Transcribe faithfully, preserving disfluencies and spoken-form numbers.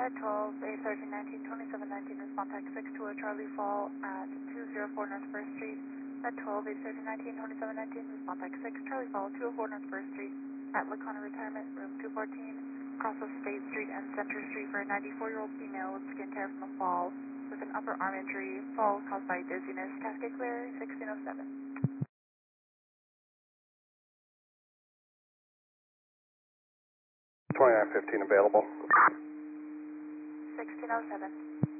At twelve, A thirteen nineteen, twenty-seven nineteen, respond type six to a Charlie Fall at two oh four North First Street. At twelve, A thirteen nineteen, twenty-seven nineteen, respond type six, Charlie Fall, two oh four North First Street. At Lacona Retirement, room two fourteen, across of State Street and Center Street for a ninety-four-year-old female with skin tear from the fall with an upper arm injury, fall caused by dizziness. Cascade clear, sixteen oh seven. twenty-nine fifteen available. sixteen oh seven.